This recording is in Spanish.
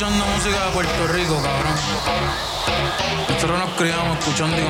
escuchando música de Puerto Rico, cabrón. Nosotros nos criamos escuchando